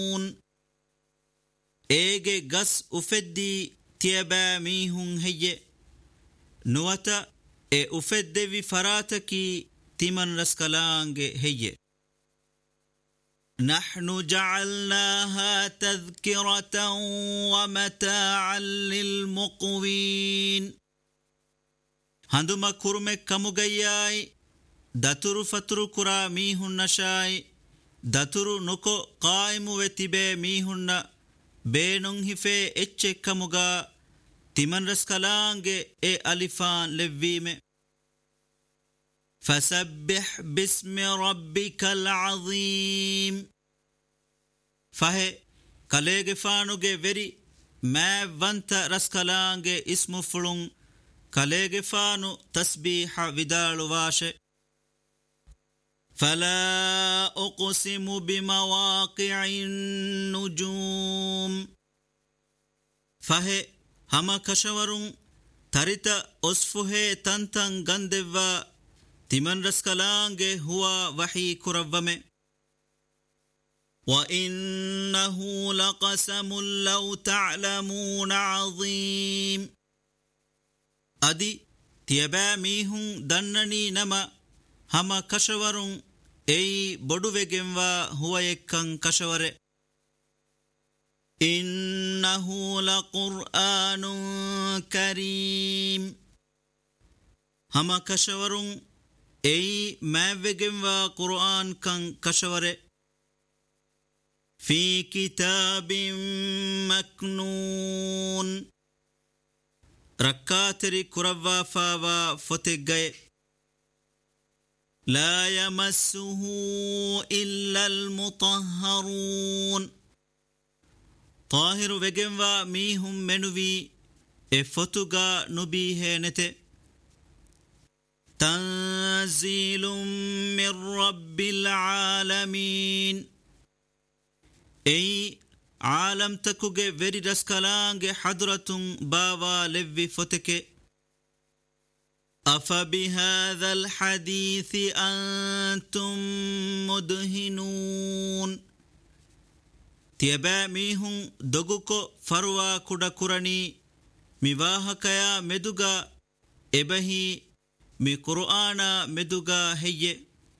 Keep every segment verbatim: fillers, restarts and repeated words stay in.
Ege gas ufeddi tiaba mihun heye nuwata e ufeddevi farataki timan raskalange heye. نحن جعلناها تذكرة ومتاعا للمقوين. هندما كرمك كمغياي داترو فترو كرا ميهن نشاي داترو نكو قائم وتبه ميهن بينون هفه اتشه كمغا تمن رسكالانge e alifan levime. فسبح باسم ربك العظيم. فهي كاليغ فانوغ وري ما وانت رسكالانge اسم فلون كاليغ فانو تسبيح ودال واشه. فلا أقسم بمواقع النجوم. فهي هما كشورون تريتا أصفه تنتن غندوا تمن رسكالانge هو وحي كربمه. وإنه لقسم لو تعلمون عظيم. أدي تيبا ميهن دنني نما هما كشورون أي بدو وگنوا هو يكن كشوره. إنه لقرآن كريم. هما كشورون أي ما وگنوا قرآن كان كشوره. في كتاب مكنون. ركاتري كروا فاوا فتگئ. لا يمسه إلا المطهرون. طاهر وگنوا ميهم منوي افتوغا نبيه نته. تنزيل من رب العالمين. أي عالم تكوغ وري رسكالانge حضرة باوا لوي فتك. أفبهذا الحديث أنتم مدهنون. تيبا ميهم دغوكو فروا كودا كوراني ميواهكيا مدوغا إبهي مي قرآن مدوغا هي.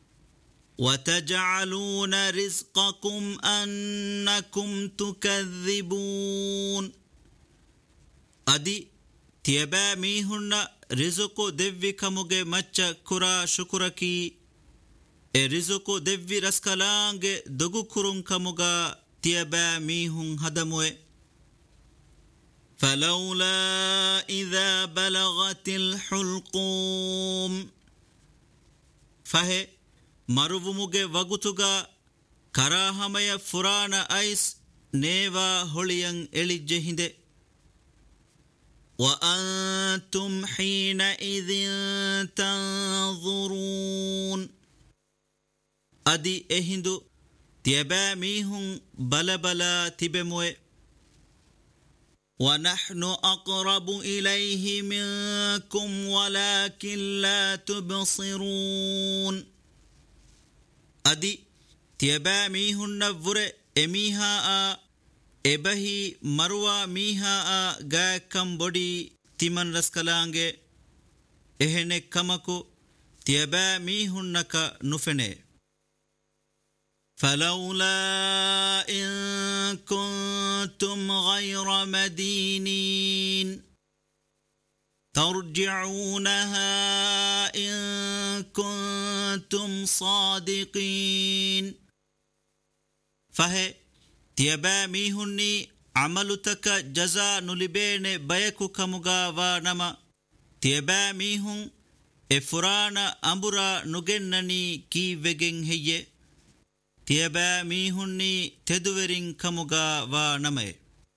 وتجعلون رزقكم أنكم تكذبون. أدي تيبا ميهن رزقو ديوي كموغي مچا كرا شكركي e رزقو ديوي رسكالانge دغو كرون كموغا تيبا ميهن هدموه. فلولا إذا بلغت الحلقوم. فهي مروموغي وغتوغا كراهميا فرانا ايس نيوا هوليان إليجهند. وأنتم حينئذ تنظرون. أدي إهندو تيبا ميهم بلا بلا تبموه. ونحن أقرب إليه منكم ولكن لا تبصرون. أدي تيبا ميهن نفر إميها إبهي مروى ميها غا كم بودي تيمن رسكالانge إهنه كمكو تيبا ميهن نكا نفنه. فلولا إن كنتم غير مدينين ترجعونها إن كنتم صادقين. فهي تيبا ميهني عملتك جزاء نلبين بيكو كمغا ونما. تيبا ميهن إفرانا أمبرا نغنني كي وگن هي. تيبا ميهني تدورين كمغا ونما.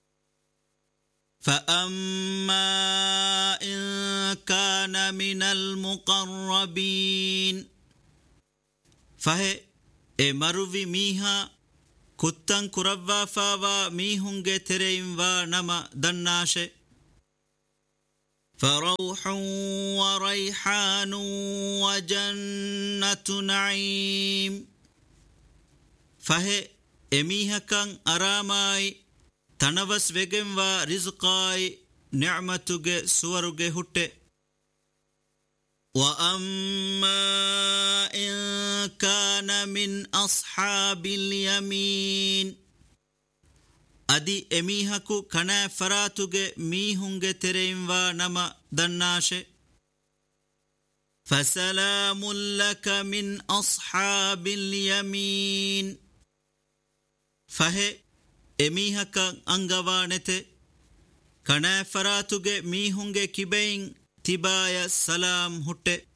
فأما إن كان من المقربين. فهي مروي ميها كتن كربا فاوا ميهنge ترين ونما دناشه. فروح وريحان وجنة نعيم. فهي ಎಮೀಹಕಂ ಅರಾಮಾಯಿ ತನವಸ್ ವೆಗೆಂವಾ ರಿಜ್ಕಾಯಿ ನಿಅಮತುಗೆ ಸುವರುಗೆ ಹುಟ್ಟೆ. وأما إن كان من أصحاب اليمين أدي أميهكو كنا فراتوغي ميهونغي ترينوا نما دناشي فسلام لك من أصحاب اليمين فهي أميهكا أنغوانته كنا فراتوغي ميهونغي كيبين تبايا سلام هوته